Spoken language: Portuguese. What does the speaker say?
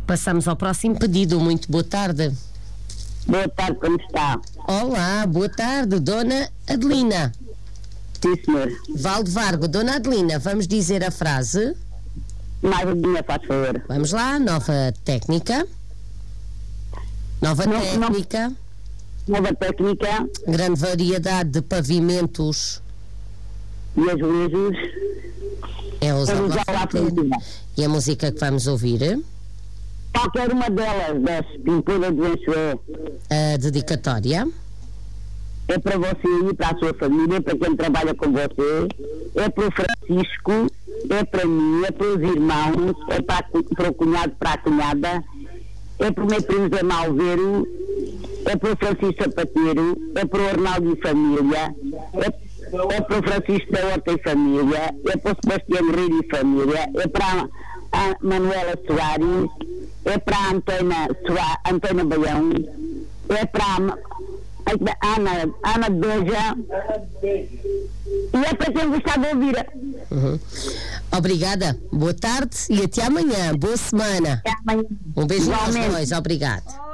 Passamos ao próximo pedido. Muito boa tarde. Boa tarde, como está? Olá, boa tarde, Dona Adelina. Sim, senhor. Valdevargo, Dona Adelina, vamos dizer a frase. Mais um dia, faz favor. Vamos lá, nova técnica. Nova técnica. Nova técnica. Grande variedade de pavimentos. E azulejos. É usar Vamos lá usar lá fronteira. E a música que vamos ouvir? Qualquer uma delas, das pinturas de Enxué, A dedicatória. é para você e para a sua família, para quem trabalha com você, é para o Francisco, é para mim, é para os irmãos, é para o cunhado, para a cunhada, é para o meu primo Zé Malveiro, é para o Francisco Sapateiro, é para o Arnaldo e família, é para o Francisco da Horta e família, é para o Sebastião Rio e família, é para a Manuela Soares, é para a Antônia Baião, é para a Ana Beja e é para quem gostar de ouvir. Obrigada, boa tarde e até amanhã. Boa semana. Até amanhã. Um beijo aos Igualmente. dois, obrigado.